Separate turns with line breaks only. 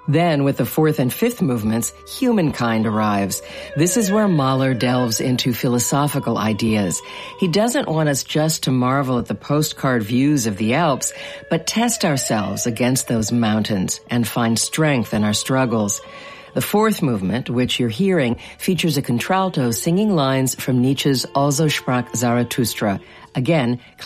Then, with the fourth and fifth movements, humankind arrives. This is where Mahler delves into philosophical ideas. He doesn't want us just to marvel at the postcard views of the Alps, but test ourselves against those mountains and find strength in our struggles. The fourth movement, which you're hearing, features a contralto singing lines from Nietzsche's Also sprach Zarathustra. Again,